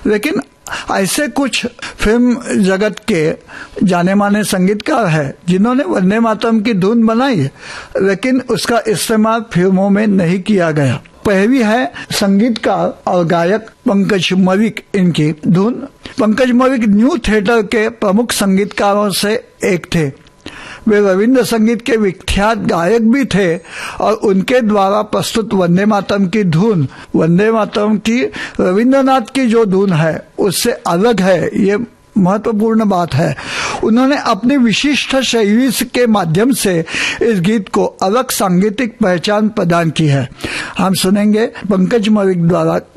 लेकिन ऐसे कुछ फिल्म जगत के जाने माने संगीतकार हैं जिन्होंने वंदे मातरम की धुन बनाई, लेकिन उसका इस्तेमाल फिल्मों में नहीं किया गया। पहली है संगीतकार और गायक पंकज मलिक, इनकी धुन। पंकज मलिक न्यू थिएटर के प्रमुख संगीतकारों से एक थे। वे रविंद्र संगीत के विख्यात गायक भी थे और उनके द्वारा प्रस्तुत वंदे मातरम की धुन, वंदे मातरम की रविंद्रनाथ की जो धुन है उससे अलग है, ये महत्वपूर्ण बात है। उन्होंने अपनी विशिष्ट शैली के माध्यम से इस गीत को अलग सांगीतिक पहचान प्रदान की है। हम सुनेंगे पंकज मलिक द्वारा